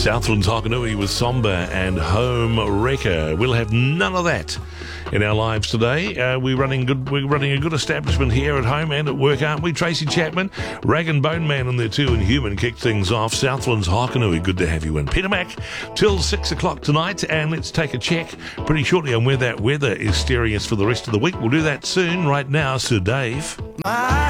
Southlands Hokanui with Somber and Home Wrecker. We'll have none of that in our lives today. We're running a good establishment here at home and at work, aren't we? Tracy Chapman, Rag and Bone Man in there too, and Human kicked things off. Southlands Hokanui, good to have you in. Peter Mac till 6 o'clock tonight, and let's take a check pretty shortly on where that weather is steering us for the rest of the week. We'll do that soon. Right now, Sir Dave.